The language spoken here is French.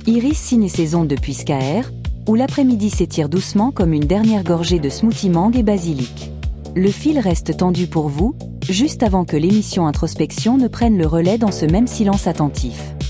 Iris signe ses ondes depuis Skaer, où l'après-midi s'étire doucement comme une dernière gorgée de smoothie mangue et basilic. Le fil reste tendu pour vous, juste avant que l'émission Introspection ne prenne le relais dans ce même silence attentif.